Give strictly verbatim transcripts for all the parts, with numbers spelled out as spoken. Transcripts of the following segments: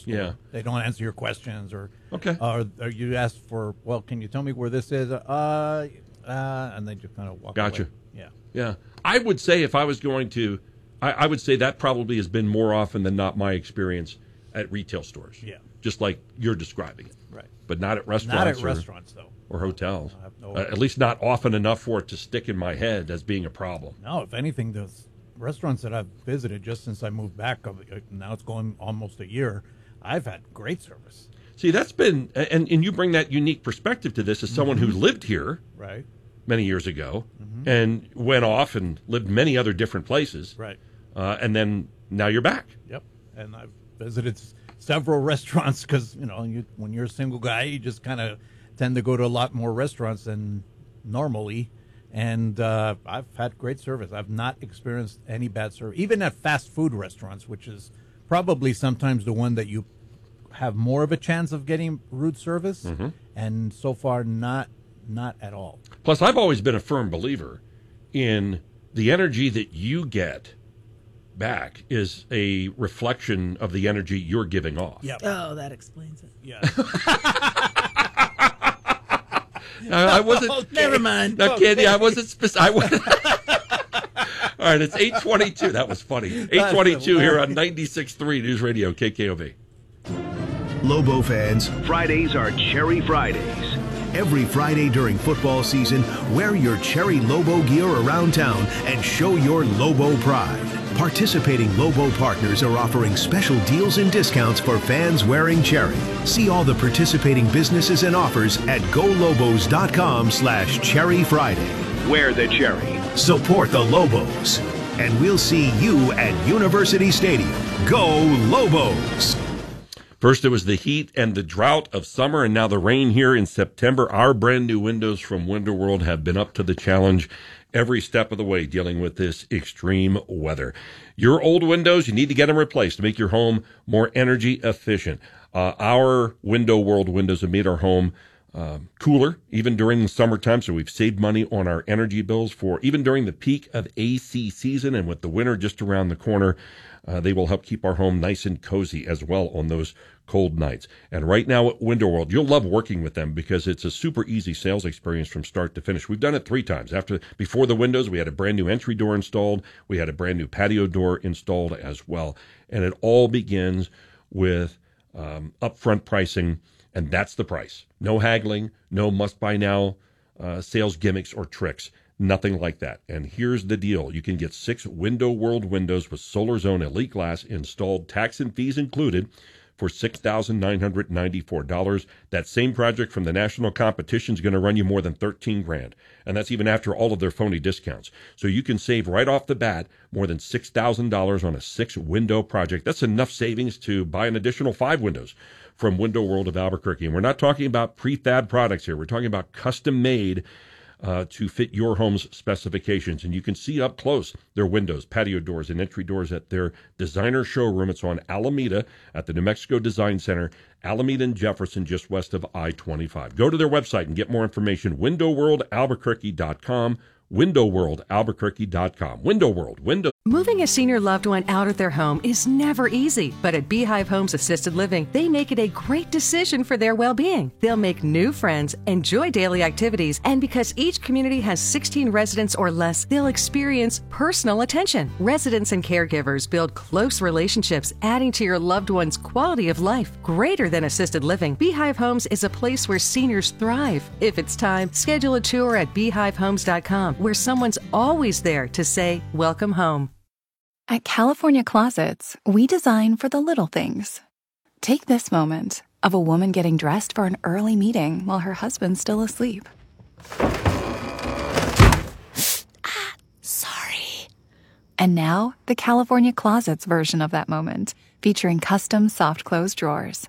or Yeah. they don't answer your questions, or Okay. or, or you ask for, well, can you tell me where this is? Uh, uh, and they just kind of walk Gotcha. away. Yeah. Yeah. I would say if I was going to, I, I would say that probably has been more often than not my experience at retail stores. Yeah. Just like you're describing it. Right. But not at restaurants. Not at or, restaurants, though. Or hotels. I have no- uh, at least not often enough for it to stick in my head as being a problem. No, if anything, those restaurants that I've visited just since I moved back, uh, now it's going almost a year, I've had great service. See, that's been, and, and you bring that unique perspective to this as someone Mm-hmm. who lived here Right. many years ago Mm-hmm. and went off and lived many other different places. Right. Uh, and then now you're back. Yep. And I've visited s- several restaurants because, you know, you, when you're a single guy, you just kind of tend to go to a lot more restaurants than normally. And uh, I've had great service. I've not experienced any bad service, even at fast food restaurants, which is probably sometimes the one that you have more of a chance of getting rude service. Mm-hmm. And so far, not not at all. Plus, I've always been a firm believer in the energy that you get back is a reflection of the energy you're giving off. Yep. Oh, that explains it. Yeah. I, I wasn't. Never mind. Now, Candy, I wasn't specific. I was, all right, it's eight twenty-two. That was funny. eight twenty-two here on ninety-six point three News Radio, K K O V. Lobo fans, Fridays are Cherry Fridays. every Friday during football season, wear your Cherry Lobo gear around town and show your Lobo pride. Participating Lobo partners are offering special deals and discounts for fans wearing Cherry. See all the participating businesses and offers at golobos.com slash Cherry Friday. Wear the Cherry. Support the Lobos. And we'll see you at University Stadium. Go Lobos! First, it was the heat and the drought of summer, and now the rain here in September. Our brand new windows from Window World have been up to the challenge every step of the way dealing with this extreme weather. Your old windows, you need to get them replaced to make your home more energy efficient. Uh, our Window World windows have made our home um, cooler, even during the summertime, so we've saved money on our energy bills for even during the peak of A C season, and with the winter just around the corner, uh, they will help keep our home nice and cozy as well on those cold nights. And right now at Window World, you'll love working with them because it's a super easy sales experience from start to finish. We've done it three times. After before the windows, we had a brand new entry door installed. We had a brand new patio door installed as well. And it all begins with um, upfront pricing, and that's the price. No haggling, no must-buy-now uh, sales gimmicks or tricks. Nothing like that. And here's the deal. You can get six Window World windows with Solar Zone Elite Glass installed, tax and fees included, for six thousand nine hundred ninety-four dollars. That same project from the national competition is going to run you more than thirteen grand. And that's even after all of their phony discounts. So you can save right off the bat more than six thousand dollars on a six window project. That's enough savings to buy an additional five windows from Window World of Albuquerque. And we're not talking about prefab products here. We're talking about custom made Uh, to fit your home's specifications. And you can see up close their windows, patio doors, and entry doors at their designer showroom. It's on Alameda at the New Mexico Design Center, Alameda and Jefferson, just west of I twenty-five. Go to their website and get more information, window world albuquerque dot com, window world albuquerque dot com. Window World, window. Moving a senior loved one out of their home is never easy, but at Beehive Homes Assisted Living, they make it a great decision for their well-being. They'll make new friends, enjoy daily activities, and because each community has sixteen residents or less, they'll experience personal attention. Residents and caregivers build close relationships, adding to your loved one's quality of life. Greater than assisted living, Beehive Homes is a place where seniors thrive. If it's time, schedule a tour at beehive homes dot com, where someone's always there to say, welcome home. At California Closets, we design for the little things. Take this moment of a woman getting dressed for an early meeting while her husband's still asleep. ah, sorry. And now, the California Closets version of that moment, featuring custom soft close drawers.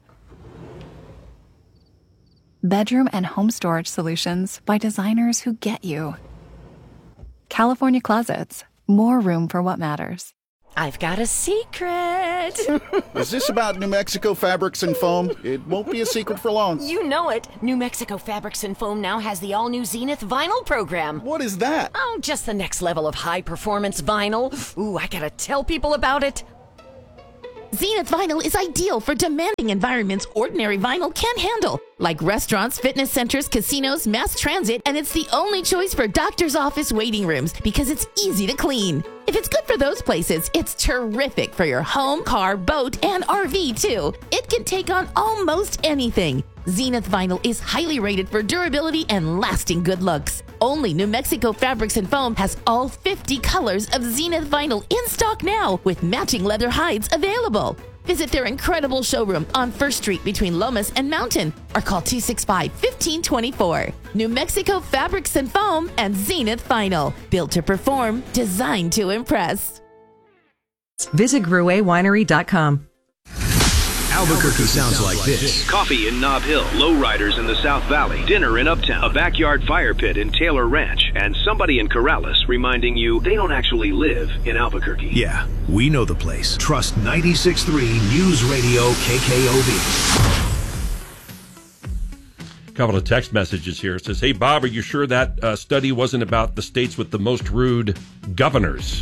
Bedroom and home storage solutions by designers who get you. California Closets, more room for what matters. I've got a secret. Is this about New Mexico Fabrics and Foam? It won't be a secret for long. You know it. New Mexico Fabrics and Foam now has the all-new Zenith vinyl program. What is that? Oh, just the next level of high-performance vinyl. Ooh, I gotta tell people about it. Zenith Vinyl is ideal for demanding environments ordinary vinyl can't handle, like restaurants, fitness centers, casinos, mass transit, and it's the only choice for doctor's office waiting rooms because it's easy to clean. If it's good for those places, it's terrific for your home, car, boat, and R V too. It can take on almost anything. Zenith Vinyl is highly rated for durability and lasting good looks. Only New Mexico Fabrics and Foam has all fifty colors of Zenith Vinyl in stock now with matching leather hides available. Visit their incredible showroom on First Street between Lomas and Mountain or call two six five, one five two four. New Mexico Fabrics and Foam and Zenith Vinyl. Built to perform, designed to impress. Visit Gruet Winery dot com. Albuquerque sounds like this. Coffee in Nob Hill, lowriders in the South Valley, dinner in Uptown, a backyard fire pit in Taylor Ranch, and somebody in Corrales reminding you they don't actually live in Albuquerque. Yeah, we know the place. Trust ninety-six point three News Radio K K O B. A couple of text messages here. It says, hey, Bob, are you sure that uh, study wasn't about the states with the most rude governors?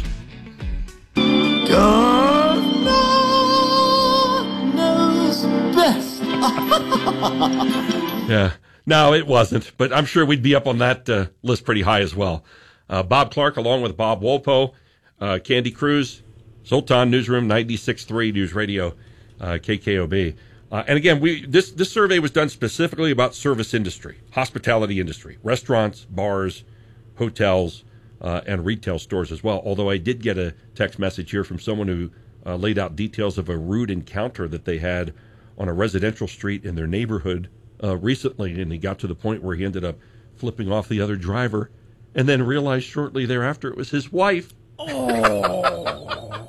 Yeah, no, it wasn't, but I'm sure we'd be up on that uh, list pretty high as well. Uh, Bob Clark, along with Bob Wolpo, uh, Candy Cruz, Zoltan Newsroom, ninety-six point three News Radio, uh, K K O B. Uh, and again, we this this survey was done specifically about service industry, hospitality industry, restaurants, bars, hotels, uh, and retail stores as well. Although I did get a text message here from someone who uh, laid out details of a rude encounter that they had on a residential street in their neighborhood uh, recently, and he got to the point where he ended up flipping off the other driver and then realized shortly thereafter it was his wife. Oh.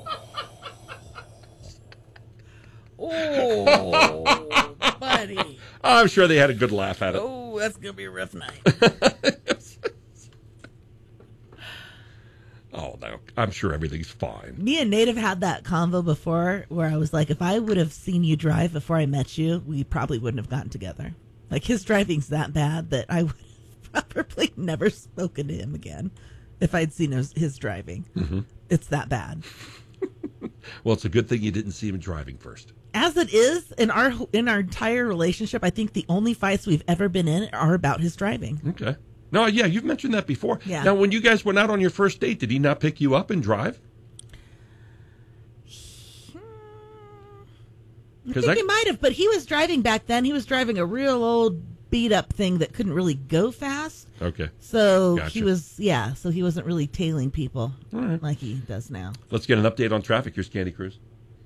Oh, buddy. I'm sure they had a good laugh at it. Oh, that's going to be a rough night. Oh, no, I'm sure everything's fine. Me and Native had that convo before where I was like, if I would have seen you drive before I met you, we probably wouldn't have gotten together. Like, his driving's that bad that I would have probably never spoken to him again if I'd seen his, his driving. Mm-hmm. It's that bad. Well, it's a good thing you didn't see him driving first. As it is, in our in our entire relationship, I think the only fights we've ever been in are about his driving. Okay. No, yeah, you've mentioned that before. Yeah. Now, when you guys went out on your first date, did he not pick you up and drive? I think I, he might have, but he was driving back then. He was driving a real old beat-up thing that couldn't really go fast. Okay. So gotcha. he was, yeah, so he wasn't really tailing people right. like he does now. Let's get an update on traffic. Here's Candy Cruz.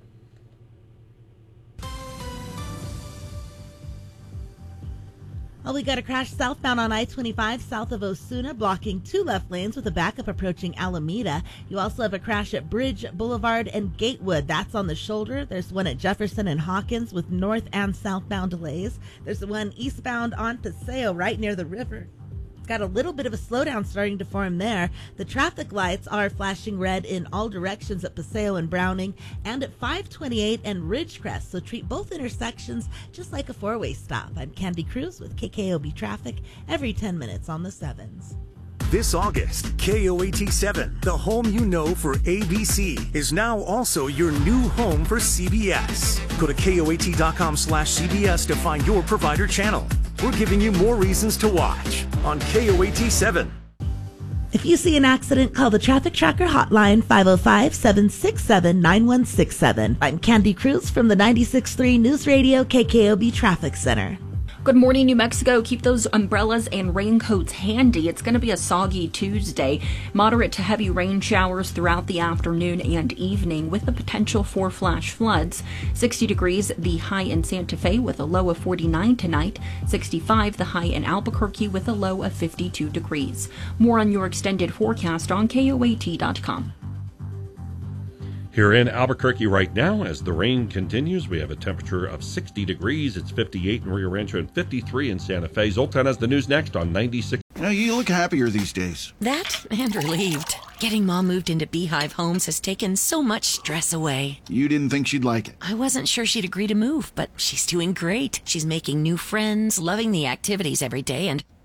Oh, we got a crash southbound on I twenty-five south of Osuna, blocking two left lanes with a backup approaching Alameda. You also have a crash at Bridge Boulevard and Gatewood. That's on the shoulder. There's one at Jefferson and Hawkins with north and southbound delays. There's the one eastbound on Paseo right near the river. Got a little bit of a slowdown starting to form there. The traffic lights are flashing red in all directions at Paseo and Browning and at five twenty-eight and Ridgecrest. So treat both intersections just like a four-way stop. I'm Candy Cruz with K K O B Traffic every ten minutes on the sevens. This August, K O A T seven, the home you know for A B C, is now also your new home for C B S. Go to K O A T dot com slash C B S to find your provider channel. We're giving you more reasons to watch on K O A T seven. If you see an accident, call the Traffic Tracker hotline, five oh five, seven six seven, nine one six seven. I'm Candy Cruz from the ninety-six point three News Radio K K O B Traffic Center. Good morning, New Mexico. Keep those umbrellas and raincoats handy. It's going to be a soggy Tuesday. Moderate to heavy rain showers throughout the afternoon and evening with the potential for flash floods. sixty degrees the high in Santa Fe with a low of forty-nine tonight. sixty-five the high in Albuquerque with a low of fifty-two degrees. More on your extended forecast on K O A T dot com. Here in Albuquerque right now, as the rain continues, we have a temperature of sixty degrees. It's fifty-eight in Rio Rancho and fifty-three in Santa Fe. Zoltan has the news next on ninety-six. You know, you look happier these days. That and relieved. Getting Mom moved into Beehive Homes has taken so much stress away. You didn't think she'd like it. I wasn't sure she'd agree to move, but she's doing great. She's making new friends, loving the activities every day, and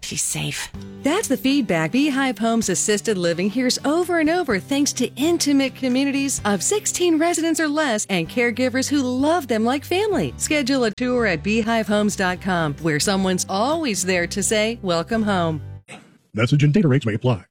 she's safe. That's the feedback Beehive Homes Assisted Living hears over and over thanks to intimate communities of sixteen residents or less and caregivers who love them like family. Schedule a tour at beehive homes dot com where someone's always there to say, welcome home. Message and data rates may apply.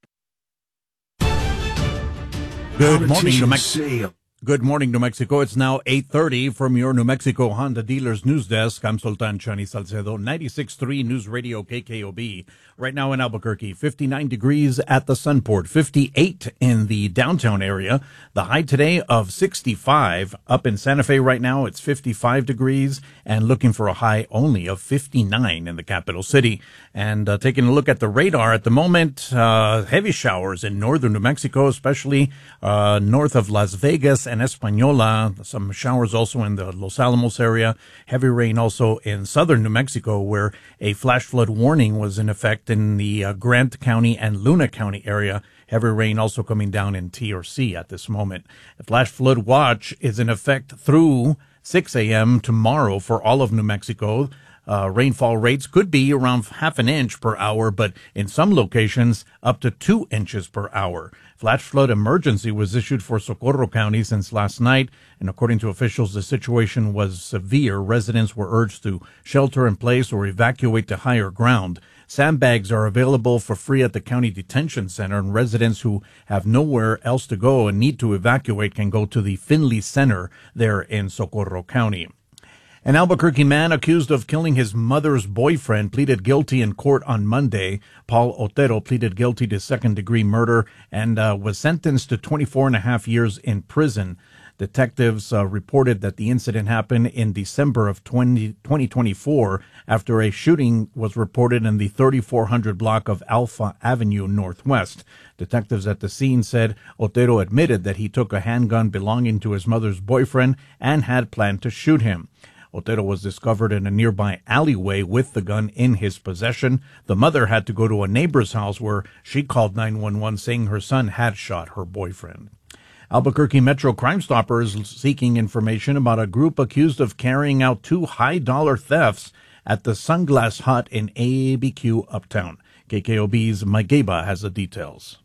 Good morning, New Mexico. Good morning, New Mexico. It's now eight thirty from your New Mexico Honda Dealers News Desk. I'm Sultan Chani Salcedo, ninety-six point three News Radio K K O B. Right now in Albuquerque, fifty-nine degrees at the Sunport, fifty-eight in the downtown area. The high today of sixty-five. Up in Santa Fe right now, it's fifty-five degrees and looking for a high only of fifty-nine in the capital city. And uh, taking a look at the radar at the moment, uh, heavy showers in northern New Mexico, especially uh, north of Las Vegas and Española. Some showers also in the Los Alamos area. Heavy rain also in southern New Mexico, where a flash flood warning was in effect in the uh, Grant County and Luna County area. Heavy rain also coming down in T or C at this moment. The flash flood watch is in effect through six a.m. tomorrow for all of New Mexico. Uh, rainfall rates could be around half an inch per hour, but in some locations up to two inches per hour. Flash flood emergency was issued for Socorro County since last night, and according to officials, the situation was severe. Residents were urged to shelter in place or evacuate to higher ground. Sandbags are available for free at the county detention center, and residents who have nowhere else to go and need to evacuate can go to the Finley Center there in Socorro County. An Albuquerque man accused of killing his mother's boyfriend pleaded guilty in court on Monday. Paul Otero pleaded guilty to second-degree murder and uh, was sentenced to twenty-four and a half years in prison. Detectives uh, reported that the incident happened in December of twenty twenty-four after a shooting was reported in the thirty-four hundred block of Alpha Avenue Northwest. Detectives at the scene said Otero admitted that he took a handgun belonging to his mother's boyfriend and had planned to shoot him. Otero was discovered in a nearby alleyway with the gun in his possession. The mother had to go to a neighbor's house where she called nine one one saying her son had shot her boyfriend. Albuquerque Metro Crime Stoppers seeking information about a group accused of carrying out two high-dollar thefts at the Sunglass Hut in A B Q Uptown. K K O B's Mike Gaba has the details.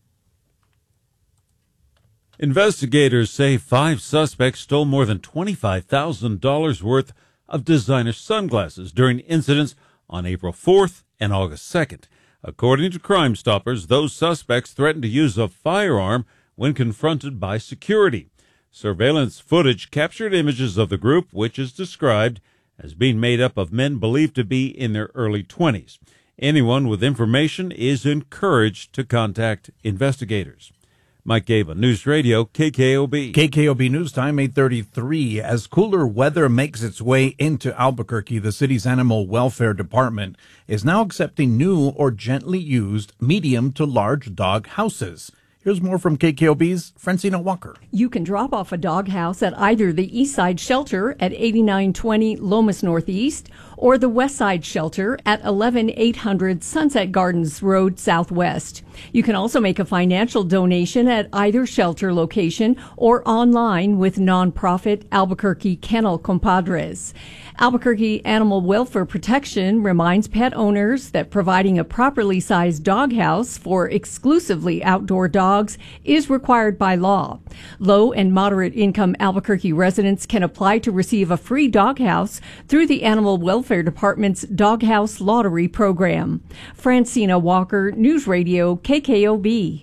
Investigators say five suspects stole more than twenty-five thousand dollars worth of designer sunglasses during incidents on April fourth and August second. According to Crime Stoppers, those suspects threatened to use a firearm when confronted by security. Surveillance footage captured images of the group, which is described as being made up of men believed to be in their early twenties. Anyone with information is encouraged to contact investigators. Mike Gaba, News Radio, K K O B. K K O B News Time, eight thirty-three. As cooler weather makes its way into Albuquerque, the city's Animal Welfare Department is now accepting new or gently used medium to large dog houses. Here's more from K K O B's Francina Walker. You can drop off a dog house at either the East Side Shelter at eighty-nine twenty Lomas Northeast or the West Side Shelter at eleven eight hundred Sunset Gardens Road Southwest. You can also make a financial donation at either shelter location or online with nonprofit Albuquerque Kennel Compadres. Albuquerque Animal Welfare Protection reminds pet owners that providing a properly sized dog house for exclusively outdoor dogs is required by law. Low and moderate income Albuquerque residents can apply to receive a free dog house through the Animal Welfare Department's Dog House Lottery program. Francina Walker, News Radio, K K O B.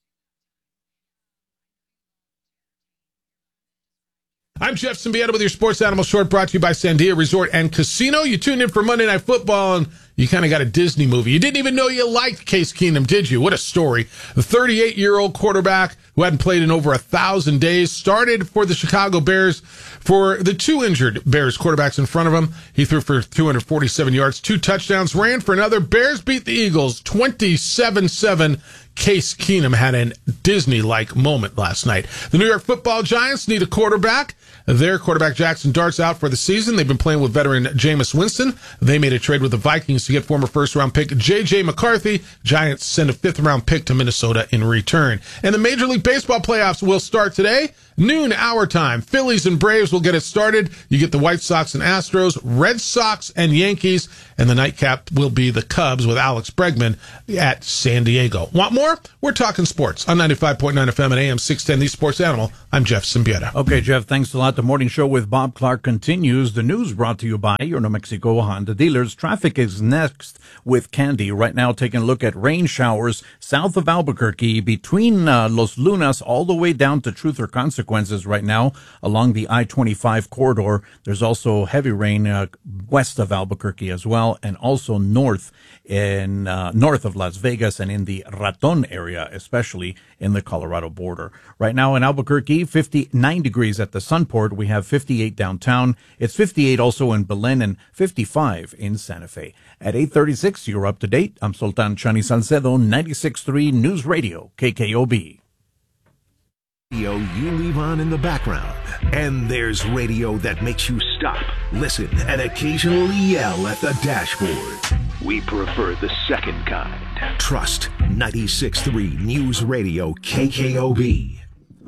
I'm Jeff Symbieta with your Sports Animal Short, brought to you by Sandia Resort and Casino. You tuned in for Monday Night Football, and you kind of got a Disney movie. You didn't even know you liked Case Keenum, did you? What a story. The thirty-eight-year-old quarterback who hadn't played in over a thousand days started for the Chicago Bears for the two injured Bears quarterbacks in front of him. He threw for two hundred forty-seven yards, two touchdowns, ran for another. Bears beat the Eagles twenty-seven seven. Case Keenum had a Disney-like moment last night. The New York Football Giants need a quarterback. Their quarterback Jackson Dart's out for the season. They've been playing with veteran Jameis Winston. They made a trade with the Vikings to get former first-round pick J J McCarthy. Giants send a fifth-round pick to Minnesota in return. And the Major League Baseball playoffs will start today Noon our time. Phillies and Braves will get it started. You get the White Sox and Astros, Red Sox and Yankees, and the nightcap will be the Cubs with Alex Bregman at San Diego. Want more? We're talking sports on ninety-five point nine F M and A M six ten, The Sports Animal. I'm Jeff Symbieta. Okay, Jeff, thanks a lot. The morning show with Bob Clark continues. The news brought to you by your New Mexico Honda dealers. Traffic is next with Candy. Right now, taking a look at rain showers south of Albuquerque between uh, Los Lunas all the way down to Truth or Consequences right now along the I twenty-five corridor. There's also heavy rain uh, west of Albuquerque as well, and also north in uh, north of Las Vegas and in the Raton area, especially in the Colorado border. Right now in Albuquerque, fifty-nine degrees at the Sunport. We have fifty-eight downtown. It's fifty-eight also in Belen and fifty-five in Santa Fe. At eight thirty-six, you're up to date. I'm Sultan Chani Salcedo, ninety-six point three News Radio, K K O B. Radio you leave on in the background. And there's radio that makes you stop, listen, and occasionally yell at the dashboard. We prefer the second kind. Trust ninety-six point three News Radio K K O B.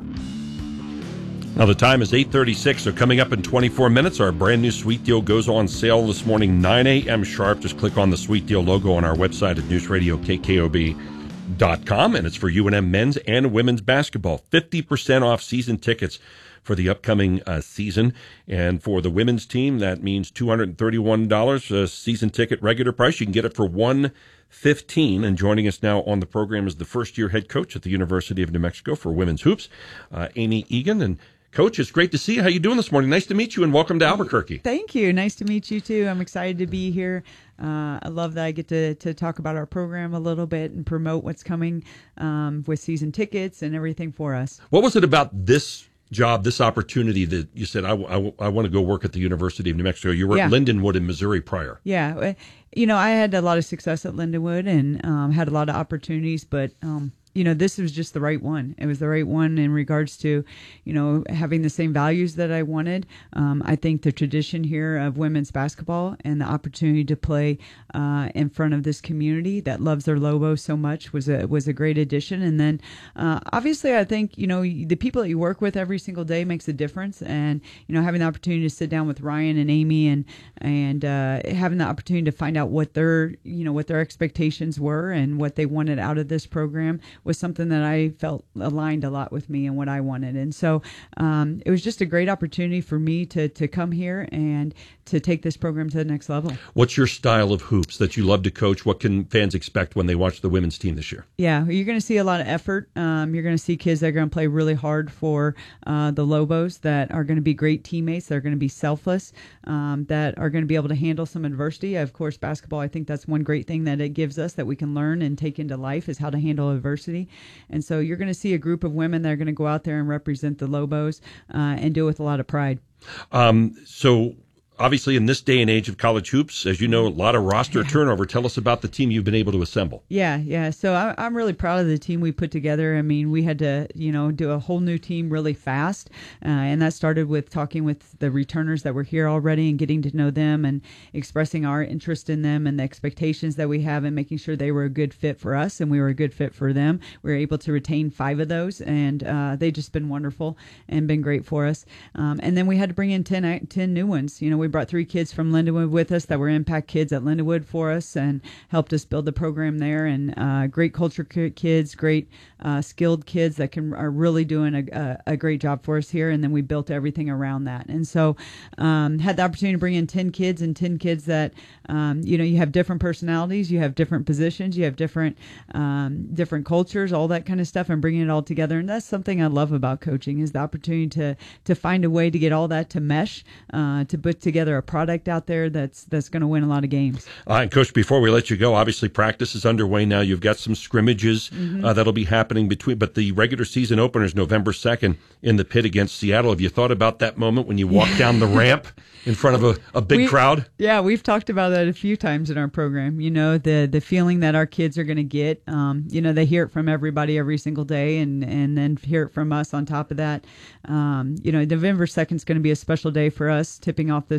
Now the time is eight thirty-six, so coming up in twenty-four minutes, our brand new Sweet Deal goes on sale this morning, nine a.m. sharp. Just click on the Sweet Deal logo on our website at news radio K K O B dot com, and it's for U N M men's and women's basketball. fifty percent off season tickets for the upcoming uh, season. And for the women's team, that means two hundred thirty-one dollars uh, season ticket regular price. You can get it for one hundred fifteen dollars. And joining us now on the program is the first-year head coach at the University of New Mexico for women's hoops, uh, Amy Egan. And Coach, it's great to see you. How you doing this morning? Nice to meet you, and welcome to Albuquerque. Thank you. Nice to meet you, too. I'm excited to be here. Uh, I love that I get to, to talk about our program a little bit and promote what's coming um, with season tickets and everything for us. What was it about this job, this opportunity that you said, I, I, I want to go work at the University of New Mexico? You were yeah. at Lindenwood in Missouri prior. Yeah. You know, I had a lot of success at Lindenwood and um, had a lot of opportunities, but um, you know, this was just the right one. It was the right one in regards to, you know, having the same values that I wanted. Um, I think the tradition here of women's basketball and the opportunity to play uh, in front of this community that loves their Lobos so much was a was a great addition. And then, uh, obviously, I think, you know, the people that you work with every single day makes a difference. And, you know, having the opportunity to sit down with Ryan and Amy and and uh, having the opportunity to find out what their, you know, what their expectations were and what they wanted out of this program was something that I felt aligned a lot with me and what I wanted. And so um, it was just a great opportunity for me to to come here and to take this program to the next level. What's your style of hoops that you love to coach? What can fans expect when they watch the women's team this year? Yeah, you're going to see a lot of effort. Um, you're going to see kids that are going to play really hard for uh, the Lobos, that are going to be great teammates, that are going to be selfless, um, that are going to be able to handle some adversity. Of course, basketball, I think that's one great thing that it gives us that we can learn and take into life is how to handle adversity. And so you're going to see a group of women that are going to go out there and represent the Lobos uh, and do it with a lot of pride. Um, so obviously in this day and age of college hoops, as you know, a lot of roster yeah. turnover. Tell us about the team you've been able to assemble. Yeah, yeah. So I, I'm really proud of the team we put together. I mean, we had to, you know, do a whole new team really fast. Uh, and that started with talking with the returners that were here already and getting to know them and expressing our interest in them and the expectations that we have and making sure they were a good fit for us and we were a good fit for them. We were able to retain five of those, and uh, they've just been wonderful and been great for us. Um, and then we had to bring in ten, ten new ones. You know, we brought three kids from Lindenwood with us that were impact kids at Lindenwood for us and helped us build the program there. And uh, great culture kids, great uh, skilled kids that can are really doing a, a, a great job for us here. And then we built everything around that. And so um, had the opportunity to bring in ten kids and ten kids that, um, you know, you have different personalities, you have different positions, you have different um, different cultures, all that kind of stuff, and bringing it all together. And that's something I love about coaching is the opportunity to to find a way to get all that to mesh, uh, to put together a product out there that's that's going to win a lot of games. Uh, and Coach, before we let you go, obviously practice is underway now. You've got some scrimmages mm-hmm. uh, that'll be happening between, but the regular season opener is November second in the pit against Seattle. Have you thought about that moment when you walk down the ramp in front of a, a big we, crowd? Yeah, we've talked about that a few times in our program. You know, the the feeling that our kids are going to get. Um, you know, they hear it from everybody every single day, and and then hear it from us on top of that. Um, you know, November second is going to be a special day for us, tipping off this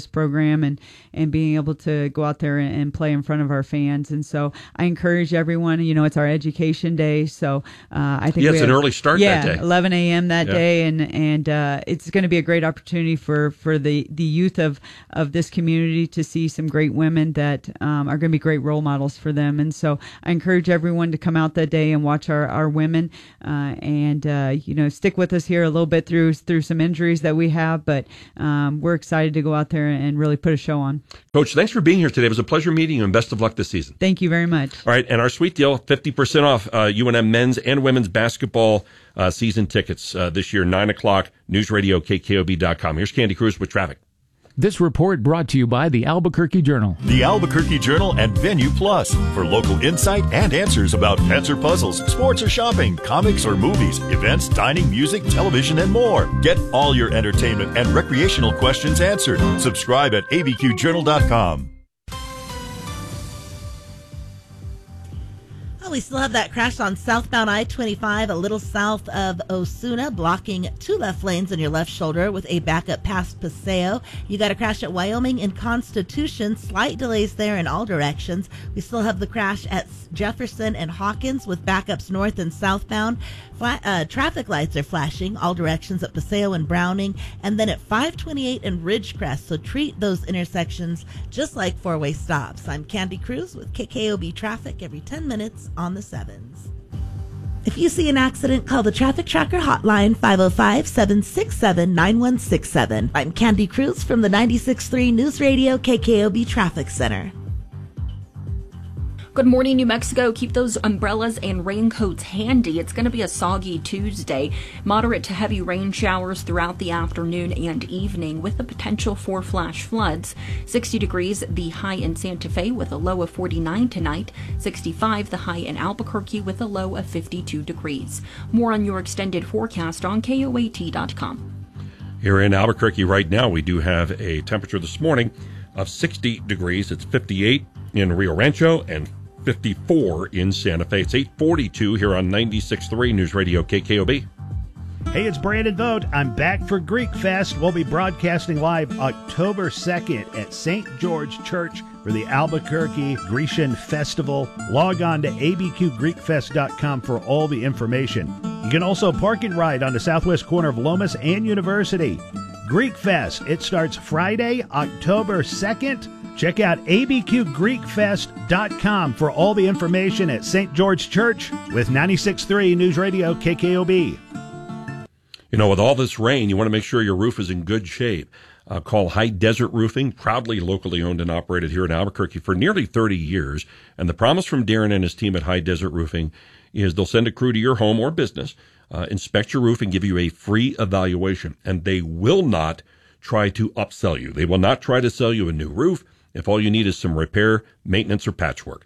program and, and being able to go out there and, and play in front of our fans. And so I encourage everyone, you know, it's our education day. So uh, I think yeah, we it's have, an early start yeah, that day. eleven a.m. that Yeah. day. And, and uh, it's going to be a great opportunity for, for the, the youth of, of this community to see some great women that um, are going to be great role models for them. And so I encourage everyone to come out that day and watch our, our women uh, and, uh, you know, stick with us here a little bit through through some injuries that we have. But um, we're excited to go out there and really put a show on. Coach, thanks for being here today. It was a pleasure meeting you, and best of luck this season. Thank you very much. All right, and our sweet deal, fifty percent off uh, U N M men's and women's basketball uh, season tickets uh, this year, nine o'clock, News Radio, K K O B dot com. Here's Candy Cruz with traffic. This report brought to you by the Albuquerque Journal. The Albuquerque Journal and Venue Plus for local insight and answers about pets or puzzles, sports or shopping, comics or movies, events, dining, music, television, and more. Get all your entertainment and recreational questions answered. Subscribe at A B Q journal dot com. We still have that crash on southbound I twenty-five, a little south of Osuna, blocking two left lanes on your left shoulder with a backup past Paseo. You got a crash at Wyoming and Constitution. Slight delays there in all directions. We still have the crash at Jefferson and Hawkins with backups north and southbound. Fla- uh, traffic lights are flashing all directions at Paseo and Browning, and then at five twenty-eight and Ridgecrest. So treat those intersections just like four-way stops. I'm Candy Cruz with K K O B Traffic every ten minutes on the sevens. If you see an accident, call the Traffic Tracker hotline, five oh five, seven six seven, nine one six seven. I'm Candy Cruz from the ninety-six point three News Radio K K O B Traffic Center. Good morning, New Mexico. Keep those umbrellas and raincoats handy. It's going to be a soggy Tuesday. Moderate to heavy rain showers throughout the afternoon and evening with the potential for flash floods. sixty degrees the high in Santa Fe with a low of forty-nine tonight. sixty-five the high in Albuquerque with a low of fifty-two degrees. More on your extended forecast on K O A T dot com. Here in Albuquerque right now, we do have a temperature this morning of sixty degrees. It's fifty-eight in Rio Rancho and fifty-four in Santa Fe. It's eight forty-two here on ninety-six point three News Radio K K O B. Hey, it's Brandon Vogt. I'm back for Greek Fest. We'll be broadcasting live October second at Saint George Church for the Albuquerque Grecian Festival. Log on to A B Q Greek Fest dot com for all the information. You can also park and ride on the southwest corner of Lomas and University. Greek Fest, it starts Friday, October second. Check out A B Q Greek Fest dot com for all the information at Saint George Church with ninety-six point three News Radio K K O B. You know, with all this rain, you want to make sure your roof is in good shape. Uh, call High Desert Roofing, proudly locally owned and operated here in Albuquerque for nearly thirty years. And the promise from Darren and his team at High Desert Roofing is they'll send a crew to your home or business, uh, inspect your roof, and give you a free evaluation. And they will not try to upsell you. They will not try to sell you a new roof if all you need is some repair, maintenance, or patchwork.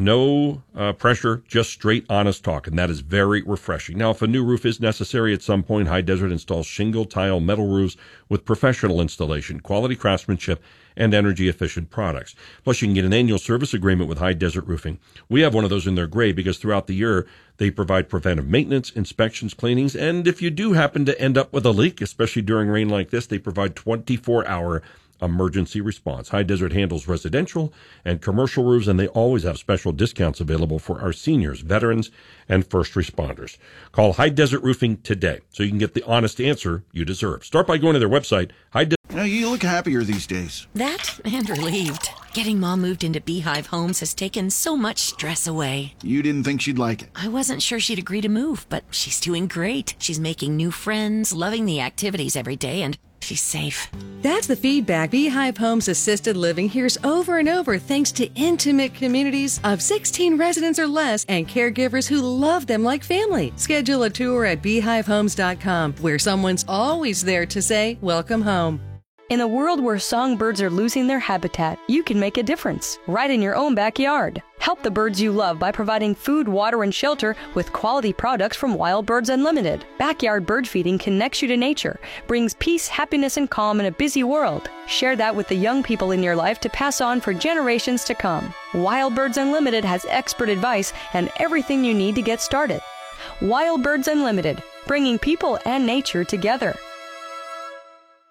No uh, pressure, just straight, honest talk, and that is very refreshing. Now, if a new roof is necessary at some point, High Desert installs shingle, tile, metal roofs with professional installation, quality craftsmanship, and energy-efficient products. Plus, you can get an annual service agreement with High Desert Roofing. We have one of those in their gray because throughout the year, they provide preventive maintenance, inspections, cleanings, and if you do happen to end up with a leak, especially during rain like this, they provide twenty-four hour emergency response. High Desert handles residential and commercial roofs, and they always have special discounts available for our seniors, veterans, and first responders. Call High Desert Roofing today so you can get the honest answer you deserve. Start by going to their website, High Desert. You know, you look happier these days. That and relieved. Getting Mom moved into Beehive Homes has taken so much stress away. You didn't think she'd like it. I wasn't sure she'd agree to move, but she's doing great. She's making new friends, loving the activities every day, and she's safe. That's the feedback Beehive Homes Assisted Living hears over and over thanks to intimate communities of sixteen residents or less and caregivers who love them like family. Schedule a tour at beehive homes dot com where someone's always there to say, welcome home. In a world where songbirds are losing their habitat, you can make a difference right in your own backyard. Help the birds you love by providing food, water, and shelter with quality products from Wild Birds Unlimited. Backyard bird feeding connects you to nature, brings peace, happiness, and calm in a busy world. Share that with the young people in your life to pass on for generations to come. Wild Birds Unlimited has expert advice and everything you need to get started. Wild Birds Unlimited, bringing people and nature together.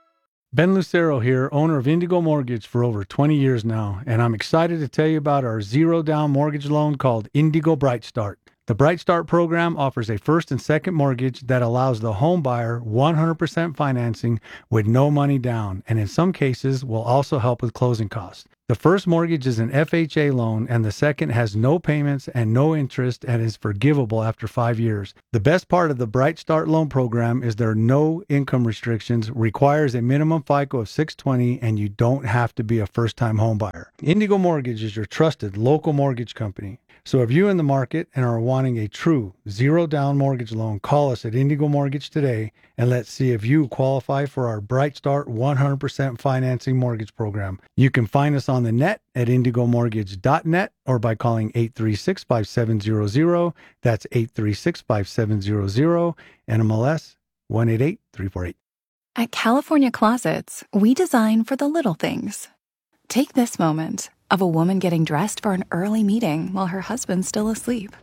Ben Lucero here, owner of Indigo Mortgage for over twenty years now, and I'm excited to tell you about our zero-down mortgage loan called Indigo Bright Start. The Bright Start program offers a first and second mortgage that allows the home buyer one hundred percent financing with no money down, and in some cases will also help with closing costs. The first mortgage is an F H A loan, and the second has no payments and no interest and is forgivable after five years. The best part of the Bright Start loan program is there are no income restrictions, requires a minimum FICO of six twenty, and you don't have to be a first-time home buyer. Indigo Mortgage is your trusted local mortgage company. So if you're in the market and are wanting a true zero-down mortgage loan, call us at Indigo Mortgage today, and let's see if you qualify for our Bright Start one hundred percent financing mortgage program. You can find us on the net at indigo mortgage dot net or by calling eight three six, five seven zero zero. That's eight three six, five seven zero zero, N M L S one eight eight three four eight. At California Closets, we design for the little things. Take this moment of a woman getting dressed for an early meeting while her husband's still asleep.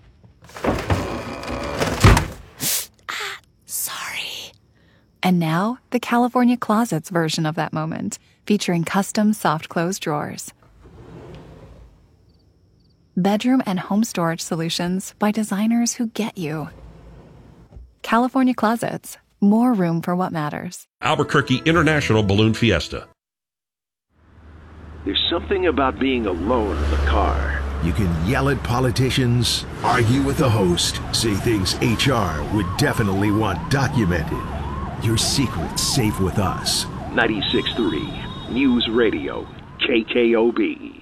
ah, sorry. And now, the California Closets version of that moment, featuring custom soft close drawers. Bedroom and home storage solutions by designers who get you. California Closets, more room for what matters. Albuquerque International Balloon Fiesta. There's something about being alone in the car. You can yell at politicians, argue with the host, say things H R would definitely want documented. Your secret's safe with us. ninety-six point three News Radio, K K O B.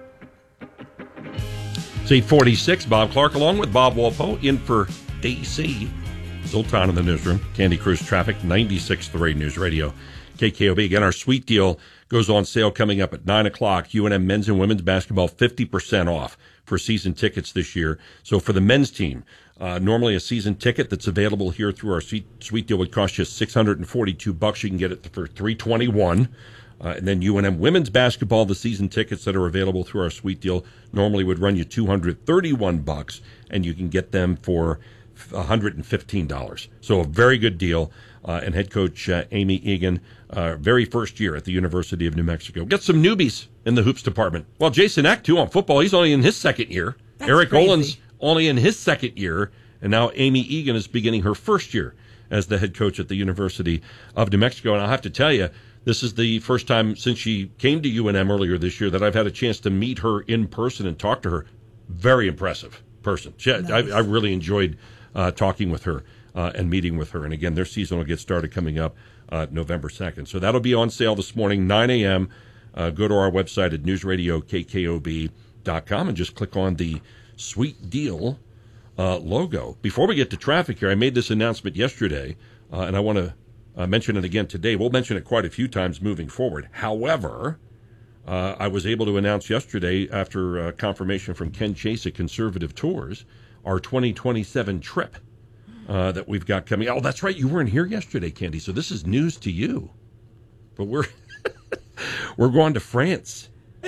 It's eight forty-six. Bob Clark along with Bob Walpo in for A C. Zoltan in the newsroom. Candy Cruise Traffic, ninety-six point three News Radio, K K O B. Again, our sweet deal goes on sale coming up at nine o'clock. U N M men's and women's basketball, fifty percent off for season tickets this year. So for the men's team, uh, normally a season ticket that's available here through our sweet, sweet deal would cost you six hundred forty-two bucks. You can get it for three hundred twenty-one. Uh, and then U N M women's basketball, the season tickets that are available through our sweet deal normally would run you two hundred thirty-one bucks, and you can get them for one hundred fifteen dollars. So a very good deal. Uh, and head coach uh, Amy Egan, uh, very first year at the University of New Mexico. Get some newbies in the hoops department. Well, Jason Eck, too, on football. He's only in his second year. That's Eric crazy. Olin's only in his second year. And now Amy Egan is beginning her first year as the head coach at the University of New Mexico. And I'll have to tell you, this is the first time since she came to U N M earlier this year that I've had a chance to meet her in person and talk to her. Very impressive person. She, nice. I, I really enjoyed uh, talking with her. Uh, and meeting with her. And again, their season will get started coming up uh, November second. So that'll be on sale this morning, nine a.m. Uh, go to our website at news radio k k o b dot com and just click on the Sweet Deal uh, logo. Before we get to traffic here, I made this announcement yesterday, uh, and I want to uh, mention it again today. We'll mention it quite a few times moving forward. However, uh, I was able to announce yesterday, after uh, confirmation from Ken Chase at Conservative Tours, our twenty twenty-seven trip. Uh, that we've got coming. Oh, that's right. You weren't here yesterday, Candy. So this is news to you. But we're we're going to France.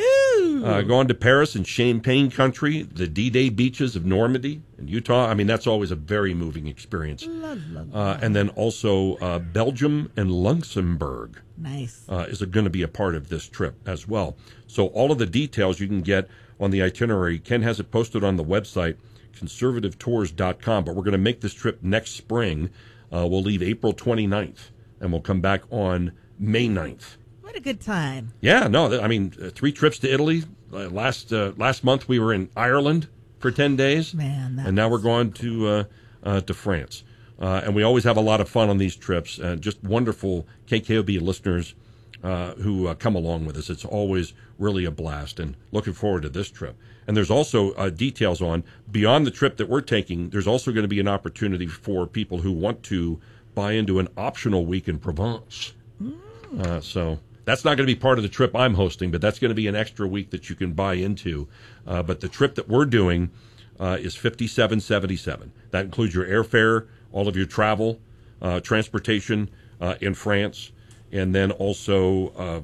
Uh, going to Paris and Champagne country, the D-Day beaches of Normandy and Utah. I mean, that's always a very moving experience. La, la, la. Uh, and then also uh, Belgium and Luxembourg. Nice. Uh, is going to be a part of this trip as well. So all of the details you can get on the itinerary. Ken has it posted on the website, conservative tours dot com, but we're going to make this trip next spring. Uh, we'll leave April twenty-ninth, and we'll come back on May ninth. What a good time. Yeah, no, I mean, uh, three trips to Italy. Uh, last uh, last month we were in Ireland for ten days, Man, and now we're going to uh, uh, to France. Uh, and we always have a lot of fun on these trips, and just wonderful K K O B listeners uh, who uh, come along with us. It's always really a blast, and looking forward to this trip. And there's also uh, details on, beyond the trip that we're taking, there's also going to be an opportunity for people who want to buy into an optional week in Provence. Mm. Uh, so that's not going to be part of the trip I'm hosting, but that's going to be an extra week that you can buy into. Uh, but the trip that we're doing uh, is fifty-seven seventy-seven. That includes your airfare, all of your travel, uh, transportation uh, in France, and then also uh,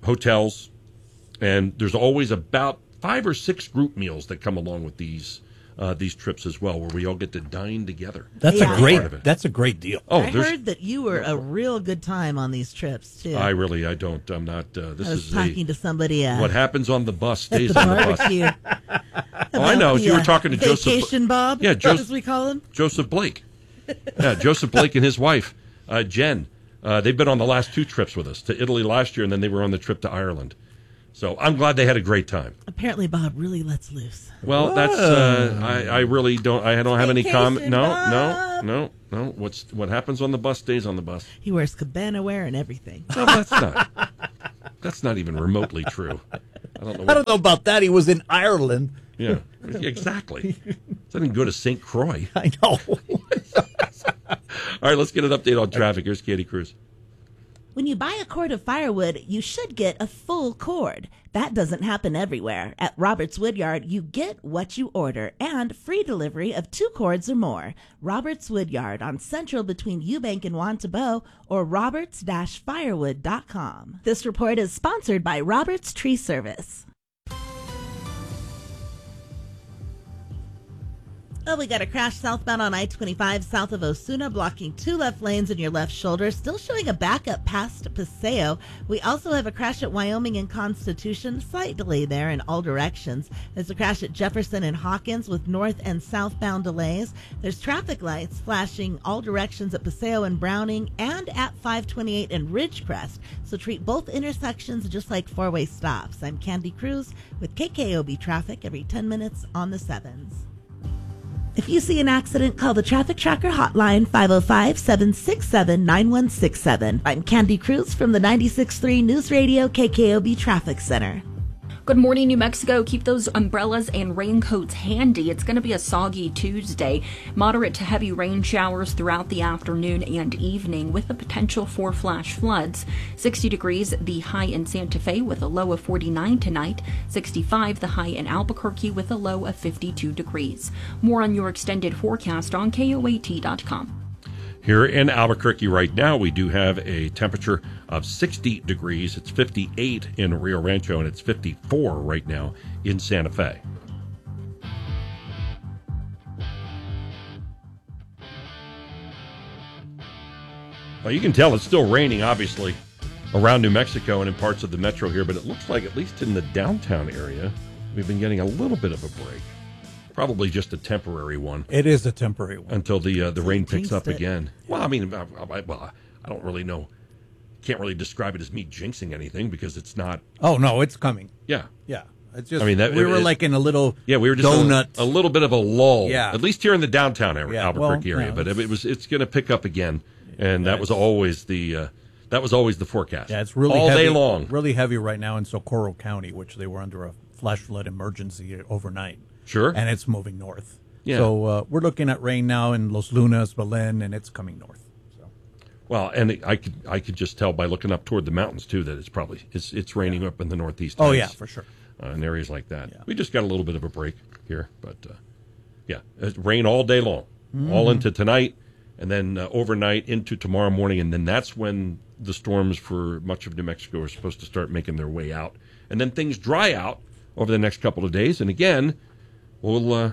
hotels. And there's always about five or six group meals that come along with these uh, these trips as well, where we all get to dine together. That's Yeah. a great. That's a great deal. Oh, I there's- heard that you were a real good time on these trips too. I really, I don't. I'm not. Uh, this I was is talking a, to somebody uh, what happens on the bus at stays the on the bus. barbecue. Oh, I know. About You were the, talking to uh, Joseph. Vacation Bob, Yeah, Joseph. as we call him. Joseph Blake. Yeah, Joseph Blake and his wife, uh, Jen. Uh, they've been on the last two trips with us, to Italy last year, and then they were on the trip to Ireland. So I'm glad they had a great time. Apparently, Bob really lets loose. Well, that's uh, I, I really don't. I don't have any comment. Vacation, No, Bob. no, no, no. What's what happens on the bus stays on the bus. He wears cabana wear and everything. No, that's not. That's not even remotely true. I don't know. What, I don't know about that. He was in Ireland. Yeah, exactly. So I didn't go to Saint Croix. I know. All right, let's get an update on traffic. Here's Katie Cruz. When you buy a cord of firewood, you should get a full cord. That doesn't happen everywhere. At Roberts Woodyard, you get what you order and free delivery of two cords or more. Roberts Woodyard on Central between Eubank and Wantabo or roberts dash firewood dot com. This report is sponsored by Roberts Tree Service. Oh, we got a crash southbound on I twenty-five south of Osuna, blocking two left lanes in your left shoulder. Still showing a backup past Paseo. We also have a crash at Wyoming and Constitution. Slight delay there in all directions. There's a crash at Jefferson and Hawkins with north and southbound delays. There's traffic lights flashing all directions at Paseo and Browning and at five twenty-eight and Ridgecrest. So treat both intersections just like four-way stops. I'm Candy Cruz with K K O B Traffic every ten minutes on the sevens. If you see an accident, call the Traffic Tracker hotline, five oh five, seven six seven, nine one six seven. I'm Candy Cruz from the ninety-six point three News Radio K K O B Traffic Center. Good morning, New Mexico. Keep those umbrellas and raincoats handy. It's going to be a soggy Tuesday. Moderate to heavy rain showers throughout the afternoon and evening with the potential for flash floods. sixty degrees, the high in Santa Fe with a low of forty-nine tonight. sixty-five, the high in Albuquerque with a low of fifty-two degrees. More on your extended forecast on K O A T dot com. Here in Albuquerque right now, we do have a temperature of sixty degrees. It's fifty-eight in Rio Rancho, and it's fifty-four right now in Santa Fe. Well, you can tell it's still raining, obviously, around New Mexico and in parts of the metro here, but it looks like, at least in the downtown area, we've been getting a little bit of a break. Probably just a temporary one. It is a temporary one. Until the uh, the rain picks up it. again. Well, I mean, I, I, well, I don't really know. Can't really describe it as me jinxing anything because it's not. Oh, no, it's coming. Yeah. Yeah. It's just, I mean, that, we were it, like in a little yeah, we were just donut. A, a little bit of a lull. Yeah. At least here in the downtown area, Yeah, Albuquerque well, area. no, but it's- it was it's going to pick up again, and Yeah, that was it's- always the uh, that was always the forecast. Yeah, it's really all heavy, day long. Really heavy right now in Socorro County, which they were under a flash flood emergency overnight. Sure. And it's moving north. Yeah. So uh, we're looking at rain now in Los Lunas, Belen, and it's coming north. Well, and it, I could I could just tell by looking up toward the mountains too that it's probably it's it's raining Yeah. up in the northeast. Oh, Heights, yeah, for sure. uh, in areas like that. We just got a little bit of a break here, but uh, yeah, it's rain all day long, Mhm. all into tonight, and then uh, overnight into tomorrow morning, and then that's when the storms for much of New Mexico are supposed to start making their way out, and then things dry out over the next couple of days, and again, we'll. Uh,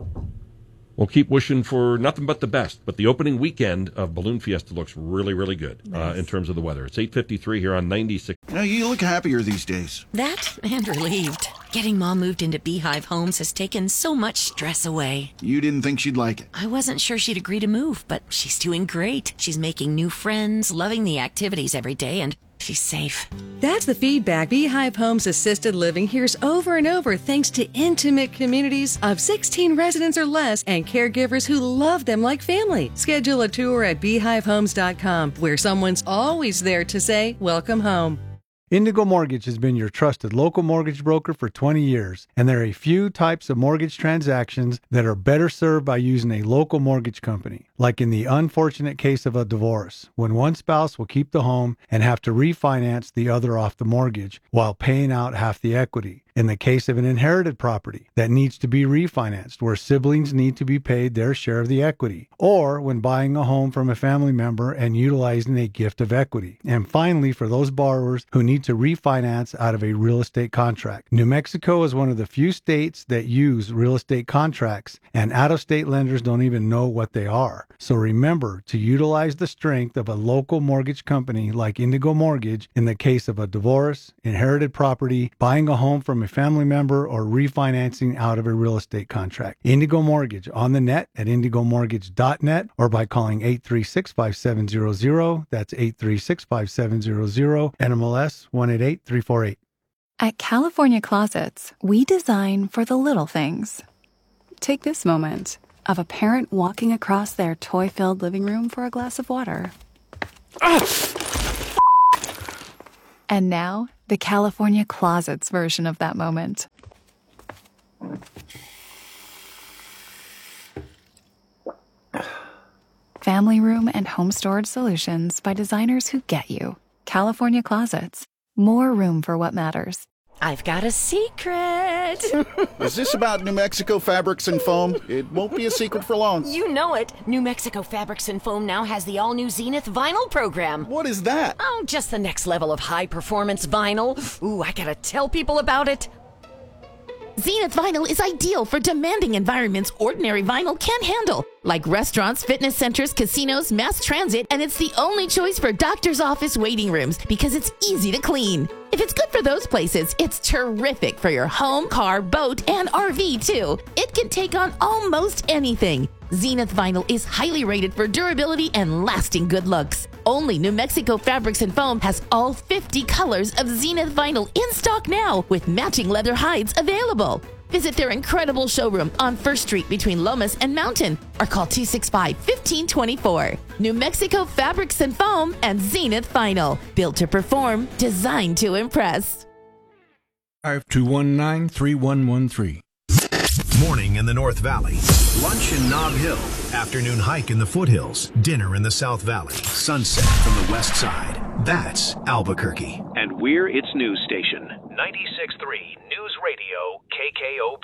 We'll keep wishing for nothing but the best. But the opening weekend of Balloon Fiesta looks really, really good uh, Nice. in terms of the weather. It's eight fifty-three here on ninety-six. You know, you look happier these days. That and relieved. Getting Mom moved into Beehive Homes has taken so much stress away. You didn't think she'd like it. I wasn't sure she'd agree to move, but she's doing great. She's making new friends, loving the activities every day, and she's safe. That's the feedback Beehive Homes Assisted Living hears over and over thanks to intimate communities of sixteen residents or less and caregivers who love them like family. Schedule a tour at beehive homes dot com where someone's always there to say, welcome home. Indigo Mortgage has been your trusted local mortgage broker for twenty years, and there are a few types of mortgage transactions that are better served by using a local mortgage company. Like in the unfortunate case of a divorce, when one spouse will keep the home and have to refinance the other off the mortgage while paying out half the equity. In the case of an inherited property that needs to be refinanced where siblings need to be paid their share of the equity. Or when buying a home from a family member and utilizing a gift of equity. And finally, for those borrowers who need need to refinance out of a real estate contract. New Mexico is one of the few states that use real estate contracts, and out-of-state lenders don't even know what they are. So remember to utilize the strength of a local mortgage company like Indigo Mortgage in the case of a divorce, inherited property, buying a home from a family member, or refinancing out of a real estate contract. Indigo Mortgage on the net at indigo mortgage dot net or by calling eight three six, five seven zero zero. That's eight three six, five seven zero zero. N M L S one eight eight three four eight. At California Closets, we design for the little things. Take this moment of a parent walking across their toy-filled living room for a glass of water. Ah! And now, the California Closets version of that moment. Family room and home storage solutions by designers who get you. California Closets. More room for what matters. I've got a secret. Is this about New Mexico Fabrics and Foam? It won't be a secret for long. You know it. New Mexico Fabrics and Foam now has the all-new Zenith vinyl program. What is that? Oh, just the next level of high-performance vinyl. Ooh, I gotta tell people about it. Zenith Vinyl is ideal for demanding environments ordinary vinyl can't handle, like restaurants, fitness centers, casinos, mass transit, and it's the only choice for doctor's office waiting rooms because it's easy to clean. If it's good for those places, it's terrific for your home, car, boat, and R V too. It can take on almost anything. Zenith Vinyl is highly rated for durability and lasting good looks. Only New Mexico Fabrics and Foam has all fifty colors of Zenith Vinyl in stock now with matching leather hides available. Visit their incredible showroom on First Street between Lomas and Mountain or call two six five, one five two four. New Mexico Fabrics and Foam and Zenith Vinyl. Built to perform, designed to impress. five two one nine, three one one three. Morning in the North Valley. Lunch in Nob Hill. Afternoon hike in the foothills. Dinner in the South Valley. Sunset from the west side. That's Albuquerque. And we're its news station. ninety-six point three News Radio K K O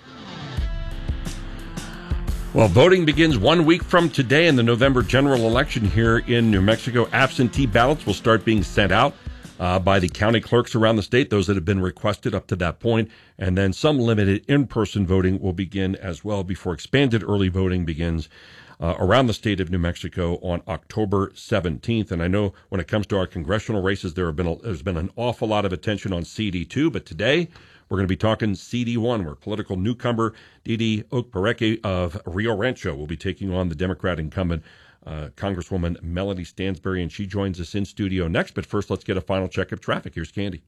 B. Well, voting begins one week from today in the November general election here in New Mexico. Absentee ballots will start being sent out uh, by the county clerks around the state, those that have been requested up to that point. And then some limited in-person voting will begin as well before expanded early voting begins uh, around the state of New Mexico on October seventeenth. And I know when it comes to our congressional races, there have been a, there's been an awful lot of attention on C D two, but today we're going to be talking C D one, where political newcomer Didi Okporeke of Rio Rancho will be taking on the Democrat incumbent uh, Congresswoman Melody Stansbury, and she joins us in studio next. But first, let's get a final check of traffic. Here's Candy.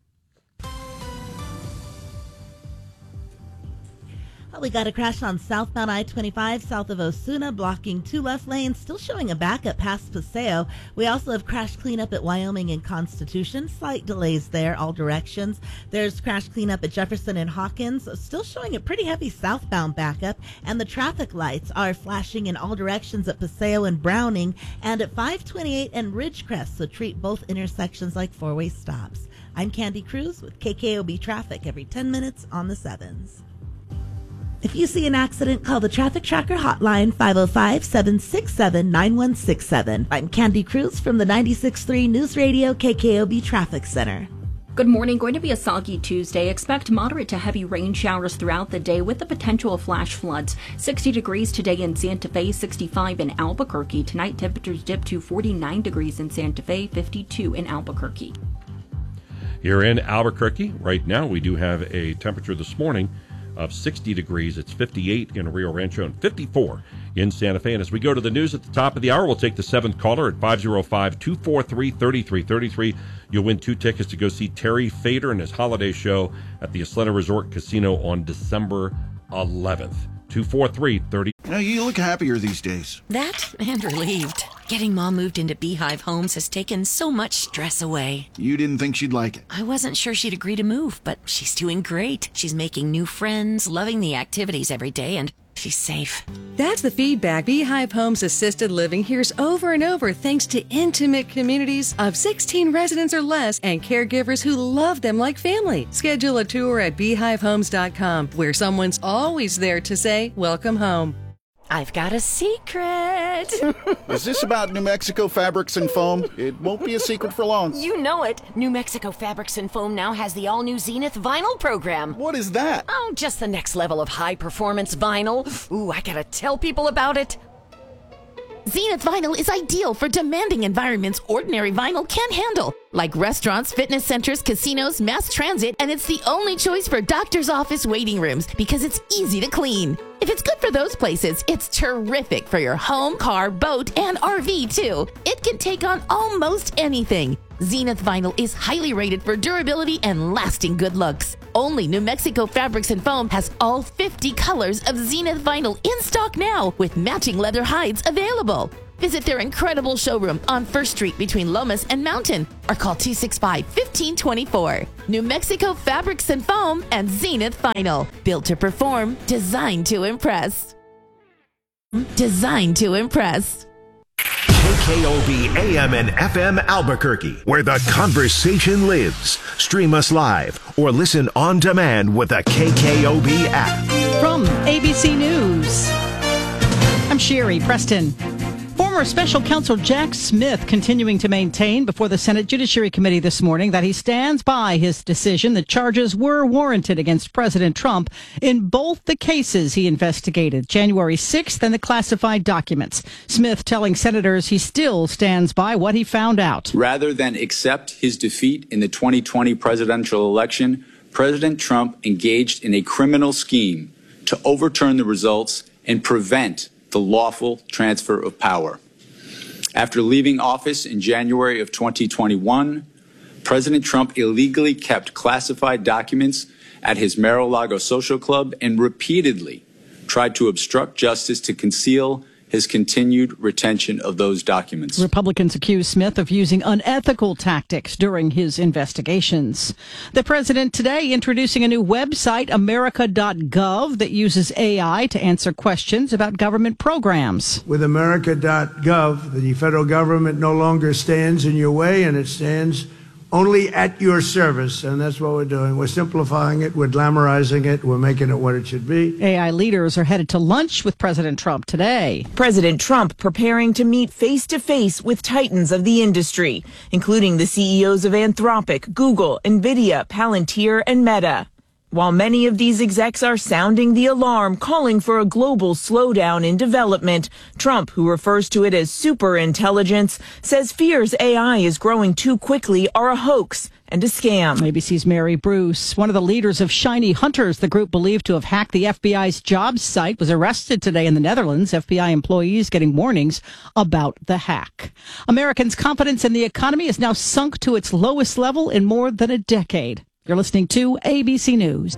We got a crash on southbound I twenty-five south of Osuna, blocking two left lanes, still showing a backup past Paseo. We also have crash cleanup at Wyoming and Constitution. Slight delays there, all directions. There's crash cleanup at Jefferson and Hawkins, still showing a pretty heavy southbound backup. And the traffic lights are flashing in all directions at Paseo and Browning and at five twenty-eight and Ridgecrest, so treat both intersections like four-way stops. I'm Candy Cruz with K K O B Traffic every ten minutes on the sevens. If you see an accident, call the Traffic Tracker hotline, five oh five, seven six seven, nine one six seven. I'm Candy Cruz from the ninety-six point three News Radio K K O B Traffic Center. Good morning. Going to be a soggy Tuesday. Expect moderate to heavy rain showers throughout the day with the potential of flash floods. sixty degrees today in Santa Fe, sixty-five in Albuquerque. Tonight, temperatures dip to forty-nine degrees in Santa Fe, fifty-two in Albuquerque. Here in Albuquerque, right now, we do have a temperature this morning of sixty degrees. It's fifty-eight in Rio Rancho and fifty-four in Santa Fe. And as we go to the news at the top of the hour, we'll take the seventh caller at five oh five, two four three, three three three three. You'll win two tickets to go see Terry Fader and his holiday show at the Isleta Resort Casino on December eleventh. two four three, three oh. Now, you look happier these days. That and relieved. Getting Mom moved into Beehive Homes has taken so much stress away. You didn't think she'd like it? I wasn't sure she'd agree to move, but she's doing great. She's making new friends, loving the activities every day, and she's safe. That's the feedback Beehive Homes Assisted Living hears over and over thanks to intimate communities of sixteen residents or less and caregivers who love them like family. Schedule a tour at beehive homes dot com, where someone's always there to say, welcome home. I've got a secret. Is this about New Mexico Fabrics and Foam? It won't be a secret for long. You know it. New Mexico Fabrics and Foam now has the all-new Zenith vinyl program. What is that? Oh, just the next level of high-performance vinyl. Ooh, I gotta tell people about it. Zenith Vinyl is ideal for demanding environments ordinary vinyl can't handle, like restaurants, fitness centers, casinos, mass transit, and it's the only choice for doctor's office waiting rooms because it's easy to clean. If it's good for those places, it's terrific for your home, car, boat, and R V too. It can take on almost anything. Zenith Vinyl is highly rated for durability and lasting good looks. Only New Mexico Fabrics and Foam has all fifty colors of Zenith Vinyl in stock now, with matching leather hides available. Visit their incredible showroom on First Street between Lomas and Mountain, or call two six five, one five two four. New Mexico Fabrics and Foam and Zenith Vinyl. Built to perform, designed to impress. Designed to impress. K K O B A M and F M Albuquerque, where the conversation lives. Stream us live or listen on demand with the K K O B app. From A B C News, I'm Sherry Preston. Former Special Counsel Jack Smith continuing to maintain before the Senate Judiciary Committee this morning that he stands by his decision that charges were warranted against President Trump in both the cases he investigated, January sixth and the classified documents. Smith telling senators he still stands by what he found out. Rather than accept his defeat in the twenty twenty presidential election, President Trump engaged in a criminal scheme to overturn the results and prevent the lawful transfer of power. After leaving office in January of twenty twenty-one, President Trump illegally kept classified documents at his Mar-a-Lago social club and repeatedly tried to obstruct justice to conceal his continued retention of those documents. Republicans accuse Smith of using unethical tactics during his investigations. The president today introducing a new website, America dot gov, that uses A I to answer questions about government programs. With America dot gov, the federal government no longer stands in your way, and it stands only at your service, and that's what we're doing. We're simplifying it, we're glamorizing it, we're making it what it should be. A I leaders are headed to lunch with President Trump today. President Trump preparing to meet face-to-face with titans of the industry, including the C E Os of Anthropic, Google, NVIDIA, Palantir, and Meta. While many of these execs are sounding the alarm, calling for a global slowdown in development, Trump, who refers to it as superintelligence, says fears A I is growing too quickly are a hoax and a scam. A B C's Mary Bruce, one of the leaders of Shiny Hunters, the group believed to have hacked the F B I's jobs site, was arrested today in the Netherlands. F B I employees getting warnings about the hack. Americans' confidence in the economy is now sunk to its lowest level in more than a decade. You're listening to A B C News.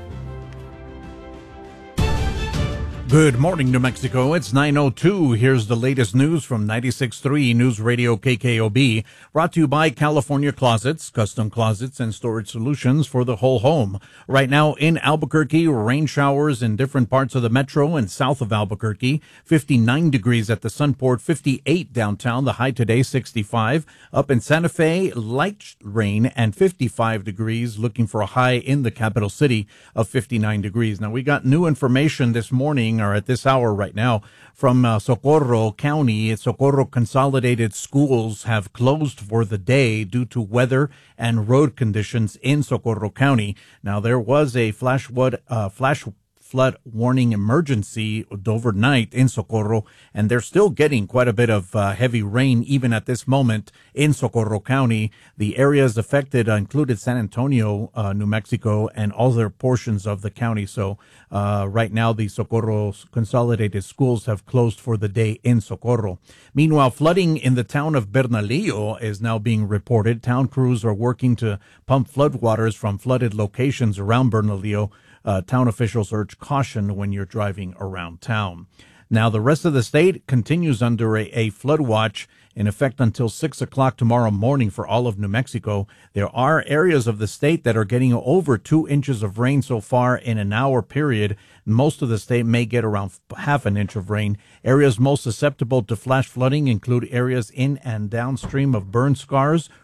Good morning, New Mexico. It's nine oh two. Here's the latest news from ninety-six point three News Radio K K O B. Brought to you by California Closets, custom closets and storage solutions for the whole home. Right now in Albuquerque, rain showers in different parts of the metro and south of Albuquerque. fifty-nine degrees at the Sunport, fifty-eight downtown. The high today, sixty-five. Up in Santa Fe, light rain and fifty-five degrees. Looking for a high in the capital city of fifty-nine degrees. Now, we got new information this morning, or at this hour right now, from uh, Socorro County. Socorro Consolidated Schools have closed for the day due to weather and road conditions in Socorro County. Now, there was a flash flood, uh, flash flood warning emergency overnight in Socorro, and they're still getting quite a bit of uh, heavy rain even at this moment in Socorro County. The areas affected uh, included San Antonio, uh, New Mexico, and other portions of the county. So uh, right now, the Socorro Consolidated Schools have closed for the day in Socorro. Meanwhile, flooding in the town of Bernalillo is now being reported. Town crews are working to pump floodwaters from flooded locations around Bernalillo. Uh, town officials urge caution when you're driving around town. Now, the rest of the state continues under a, a flood watch in effect until six o'clock tomorrow morning for all of New Mexico. There are areas of the state that are getting over two inches of rain so far in an hour period. Most of the state may get around half an inch of rain. Areas most susceptible to flash flooding include areas in and downstream of burn scars,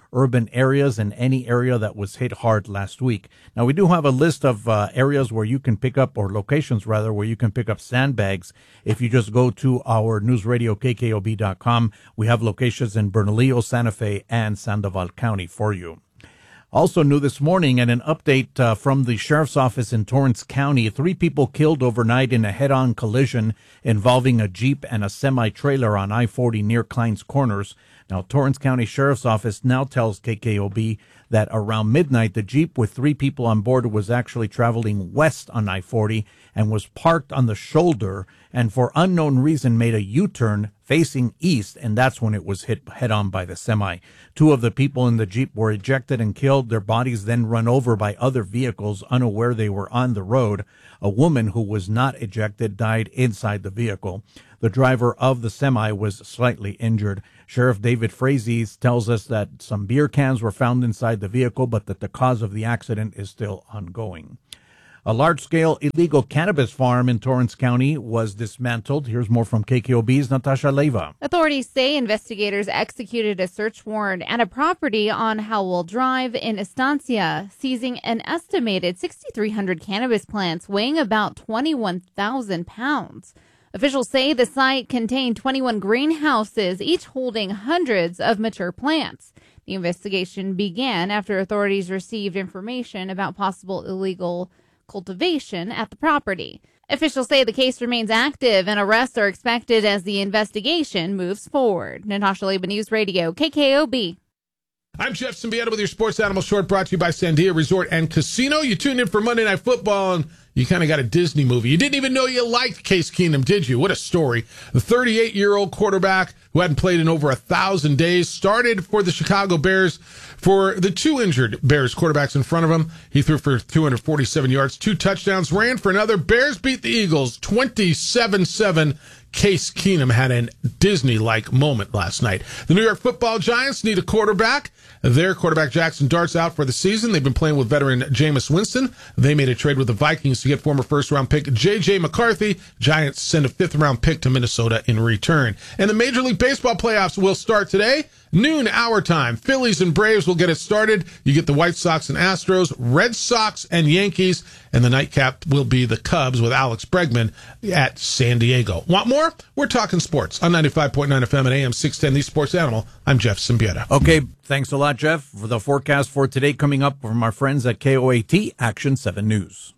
urban areas and any area that was hit hard last week. Now, we do have a list of uh, areas where you can pick up, or locations rather, where you can pick up sandbags. If you just go to our news radio, K K O B dot com, we have locations in Bernalillo, Santa Fe, and Sandoval County for you. Also new this morning, and an update uh, from the sheriff's office in Torrance County. Three people killed overnight in a head-on collision involving a Jeep and a semi-trailer on I forty near Klein's Corners. Now, Torrance County Sheriff's Office now tells K K O B that around midnight, the Jeep with three people on board was actually traveling west on I forty and was parked on the shoulder, and for unknown reason made a U-turn facing east, and that's when it was hit head-on by the semi. Two of the people in the Jeep were ejected and killed. Their bodies then run over by other vehicles, unaware they were on the road. A woman who was not ejected died inside the vehicle. The driver of the semi was slightly injured. Sheriff David Frazee tells us that some beer cans were found inside the vehicle, but that the cause of the accident is still ongoing. A large-scale illegal cannabis farm in Torrance County was dismantled. Here's more from K K O B's Natasha Leiva. Authorities say investigators executed a search warrant at a property on Howell Drive in Estancia, seizing an estimated six thousand three hundred cannabis plants weighing about twenty-one thousand pounds. Officials say the site contained twenty-one greenhouses, each holding hundreds of mature plants. The investigation began after authorities received information about possible illegal cultivation at the property. Officials say the case remains active and arrests are expected as the investigation moves forward. Natasha Leiva, News Radio, K K O B. I'm Jeff Symbieta with your Sports Animal Short, brought to you by Sandia Resort and Casino. You tuned in for Monday Night Football, and you kind of got a Disney movie. You didn't even know you liked Case Keenum, did you? What a story. The thirty-eight-year-old quarterback who hadn't played in over a thousand days started for the Chicago Bears for the two injured Bears quarterbacks in front of him. He threw for two hundred forty-seven yards, two touchdowns, ran for another. Bears beat the Eagles twenty-seven seven. Case Keenum had a Disney-like moment last night. The New York Football Giants need a quarterback. Their quarterback Jackson Dart's out for the season. They've been playing with veteran Jameis Winston. They made a trade with the Vikings to get former first-round pick J J McCarthy. Giants send a fifth-round pick to Minnesota in return. And the Major League Baseball playoffs will start today. Noon our time. Phillies and Braves will get it started. You get the White Sox and Astros, Red Sox and Yankees, and the nightcap will be the Cubs with Alex Bregman at San Diego. Want more? We're talking sports on ninety-five point nine F M and A M six ten, The Sports Animal. I'm Jeff Symbieta. Okay, thanks a lot, Jeff. For the forecast for today coming up from our friends at K O A T Action seven News.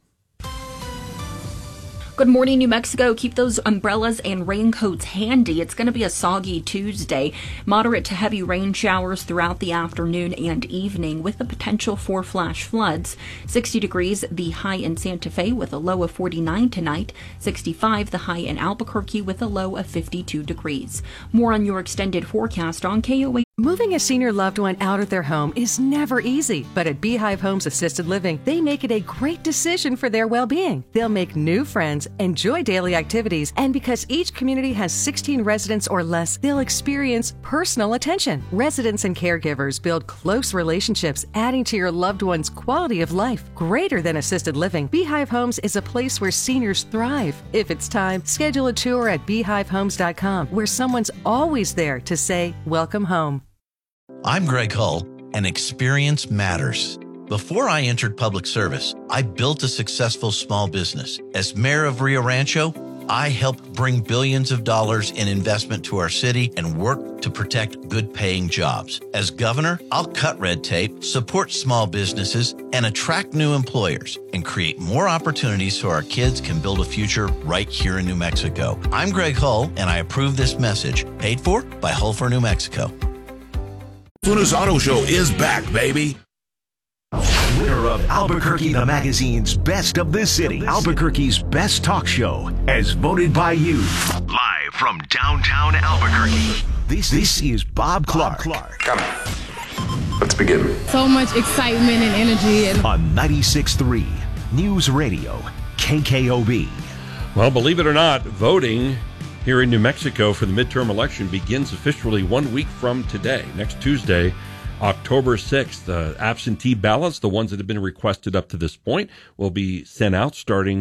Good morning, New Mexico. Keep those umbrellas and raincoats handy. It's going to be a soggy Tuesday. Moderate to heavy rain showers throughout the afternoon and evening with the potential for flash floods. sixty degrees, the high in Santa Fe with a low of forty-nine tonight. sixty-five, the high in Albuquerque with a low of fifty-two degrees. More on your extended forecast on K O A. Moving a senior loved one out of their home is never easy, but at Beehive Homes Assisted Living, they make it a great decision for their well-being. They'll make new friends, enjoy daily activities, and because each community has sixteen residents or less, they'll experience personal attention. Residents and caregivers build close relationships, adding to your loved one's quality of life. Greater than assisted living, Beehive Homes is a place where seniors thrive. If it's time, schedule a tour at beehive homes dot com, where someone's always there to say, welcome home. I'm Greg Hull, and experience matters. Before I entered public service, I built a successful small business. As mayor of Rio Rancho, I helped bring billions of dollars in investment to our city and work to protect good-paying jobs. As governor, I'll cut red tape, support small businesses, and attract new employers, and create more opportunities so our kids can build a future right here in New Mexico. I'm Greg Hull, and I approve this message, paid for by Hull for New Mexico. Funes Auto Show is back, baby. Winner of Albuquerque the Magazine's Best of the City, Albuquerque's Best Talk Show, as voted by you. Live from downtown Albuquerque, this, this is Bob Clark. Bob Clark. Come on. Let's begin. So much excitement and energy. And- on ninety-six point three News Radio, K K O B. Well, believe it or not, voting here in New Mexico for the midterm election begins officially one week from today, next Tuesday, October sixth. Uh, absentee ballots, the ones that have been requested up to this point, will be sent out starting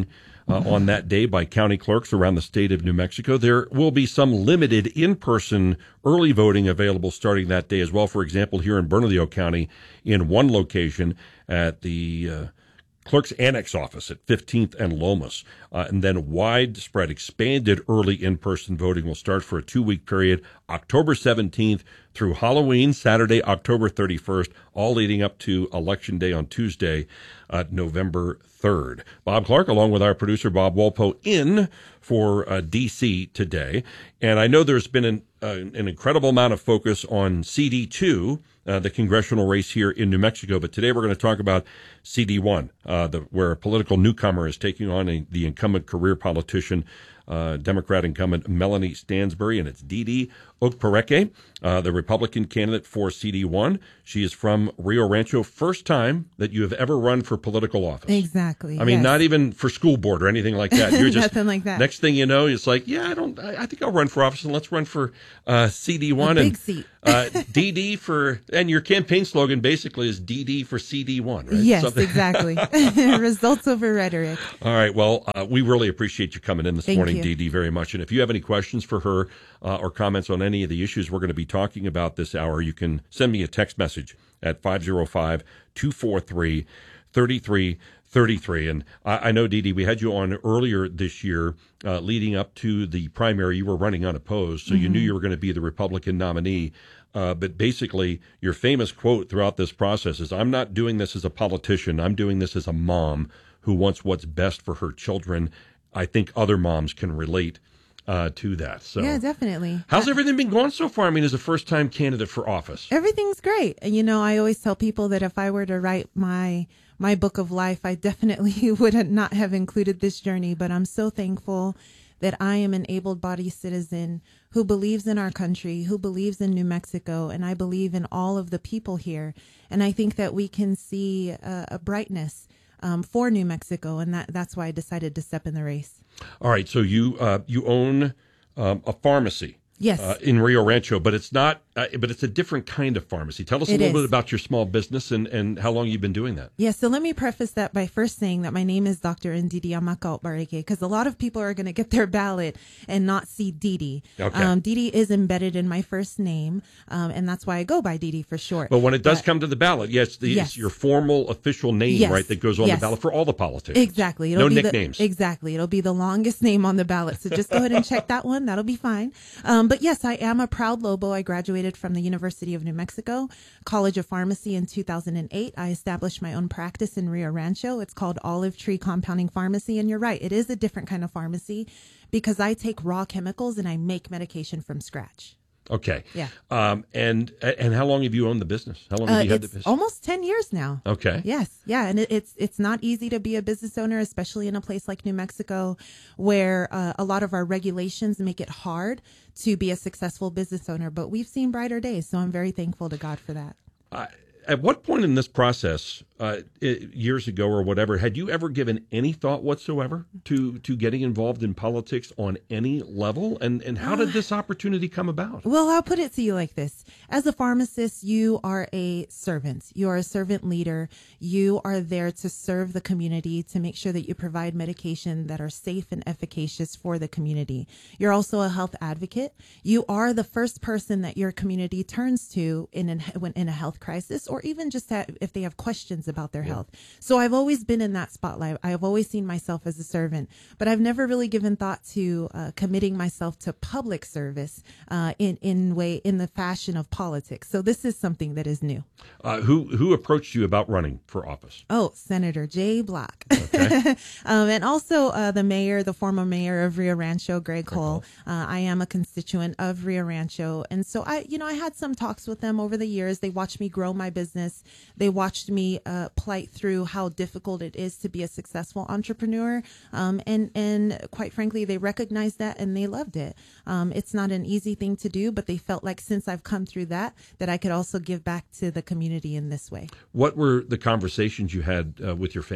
uh, on that day by county clerks around the state of New Mexico. There will be some limited in-person early voting available starting that day as well. For example, here in Bernalillo County, in one location at the uh, Clerk's Annex Office at fifteenth and Lomas. Uh, and then widespread, expanded early in-person voting will start for a two-week period, October seventeenth through Halloween, Saturday, October thirty-first, all leading up to Election Day on Tuesday, uh, November third. Bob Clark, along with our producer, Bob Walpo, in for uh, D C today. And I know there's been an, uh, an incredible amount of focus on C D two, Uh, the congressional race here in New Mexico. But today we're going to talk about C D one, uh, the, where a political newcomer is taking on a, the incumbent career politician, uh, Democrat incumbent Melanie Stansbury, and it's Didi Okporeke, uh, the Republican candidate for C D one. She is from Rio Rancho. First time that you have ever run for political office. Exactly. I mean, yes. not even for school board or anything like that. You're just nothing like that. Next thing you know, it's like, yeah, I don't. I, I think I'll run for office, and let's run for uh, C D one. A big and, seat. uh, D D for, and your campaign slogan basically is D D for C D one, right? Yes, Something. exactly. Results over rhetoric. All right. Well, uh, we really appreciate you coming in this Thank morning, you. Dee Dee, very much. And if you have any questions for her uh, or comments on any of the issues we're going to be talking about this hour, you can send me a text message at five oh five, two four three, three three three three. And I, I know, Dee Dee, we had you on earlier this year uh, leading up to the primary. You were running unopposed, so mm-hmm. you knew you were going to be the Republican nominee. Uh, but basically, your famous quote throughout this process is, I'm not doing this as a politician. I'm doing this as a mom who wants what's best for her children. I think other moms can relate uh, to that. So, yeah, definitely. How's everything been going so far? I mean, as a first-time candidate for office. Everything's great. You know, I always tell people that if I were to write my my book of life, I definitely would not have included this journey. But I'm so thankful that I am an able-bodied citizen who believes in our country, who believes in New Mexico, and I believe in all of the people here. And I think that we can see a, a brightness um, for New Mexico, and that, that's why I decided to step in the race. All right, so you uh, you own um, a pharmacy. Yes. Uh, in Rio Rancho, but it's not, uh, but it's a different kind of pharmacy. Tell us a It little is. bit about your small business and, and how long you've been doing that. Yeah, so let me preface that by first saying that my name is Doctor Ndidi Amaka Okporeke, because a lot of people are going to get their ballot and not see Didi. Okay. Um, Didi is embedded in my first name, um, and that's why I go by Didi for short. But when it does But- come to the ballot, yes, the, Yes. it's your formal official name, Yes. right, that goes on Yes. the ballot for all the politicians. Exactly. No be nicknames. The, exactly. It'll be the longest name on the ballot. So just go ahead and check that one. That'll be fine. Um, but yes, I am a proud Lobo. I graduated from the University of New Mexico College of Pharmacy in two thousand eight. I established my own practice in Rio Rancho. It's called Olive Tree Compounding Pharmacy. And you're right. It is a different kind of pharmacy because I take raw chemicals and I make medication from scratch. Okay. Yeah. Um, and and how long have you owned the business? How long have Uh, you had the it's business? almost ten years now. Okay. Yes. Yeah. And it, it's it's not easy to be a business owner, especially in a place like New Mexico, where uh, a lot of our regulations make it hard to be a successful business owner. But we've seen brighter days, so I'm very thankful to God for that. Uh, at what point in this process, uh, it, years ago or whatever, had you ever given any thought whatsoever to to getting involved in politics on any level? And and how did this opportunity come about? Well, I'll put it to you like this. As a pharmacist, you are a servant. You are a servant leader. You are there to serve the community, to make sure that you provide medication that are safe and efficacious for the community. You're also a health advocate. You are the first person that your community turns to in an, when in a health crisis, or even just that if they have questions about their health. So I've always been in that spotlight. I have always seen myself as a servant, but I've never really given thought to uh, committing myself to public service uh, in in way in the fashion of politics. So this is something that is new. Uh, who who approached you about running for office? Oh, Senator Jay Block. Okay. um, and also uh, the mayor, the former mayor of Rio Rancho, Greg Cole. Uh, I am a constituent of Rio Rancho. And so I, you know, I had some talks with them over the years. They watched me grow my business. They watched me uh, plight through how difficult it is to be a successful entrepreneur. Um, and, and quite frankly, they recognized that and they loved it. Um, it's not an easy thing to do, but they felt like since I've come through that, that I could also give back to the community in this way. What were the conversations you had uh, with your family?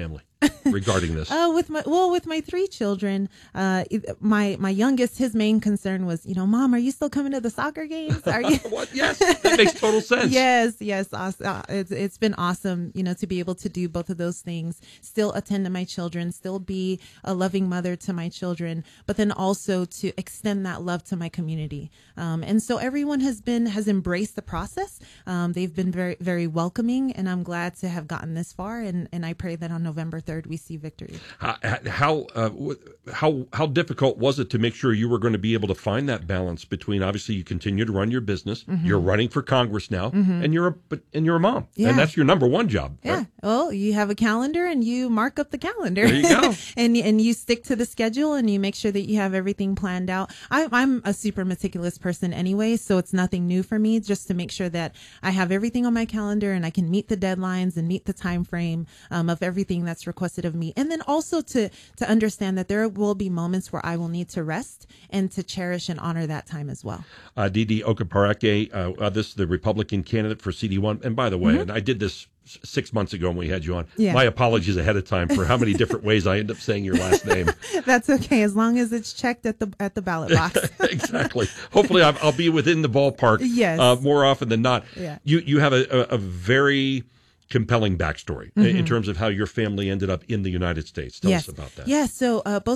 regarding this? Oh, with my well, with my three children, uh, my my youngest, his main concern was, you know, Mom, are you still coming to the soccer games? Are you? What? Yes, that makes total sense. Yes, yes, awesome. Uh, it's it's been awesome, you know, to be able to do both of those things. Still attend to my children, still be a loving mother to my children, but then also to extend that love to my community. Um, and so everyone has been has embraced the process. Um, they've been very very welcoming, and I'm glad to have gotten this far. And, and I pray that on November third we see victory. How how, uh, how how difficult was it to make sure you were going to be able to find that balance between, obviously you continue to run your business, mm-hmm. you're running for Congress now, mm-hmm. and you're a but and you're a mom, yeah. and that's your number one job. Yeah. Right? Well, you have a calendar and you mark up the calendar. There you go. and and you stick to the schedule and you make sure that you have everything planned out. I, I'm a super meticulous person anyway, so it's nothing new for me. Just to make sure that I have everything on my calendar and I can meet the deadlines and meet the time frame um, of everything that's requested of me. And then also to to understand that there will be moments where I will need to rest and to cherish and honor that time as well. Uh, Didi Okapareke, uh, uh, this is the Republican candidate for C D one. And by the way, mm-hmm. and I did this six months ago when we had you on. Yeah. My apologies ahead of time for how many different ways I end up saying your last name. That's okay, as long as it's checked at the at the ballot box. Exactly. Hopefully, I'll, I'll be within the ballpark. Yes. Uh, more often than not. Yeah. You you have a, a, a very compelling backstory mm-hmm. in terms of how your family ended up in the United States. Tell yes. us about that. Yeah. So uh, both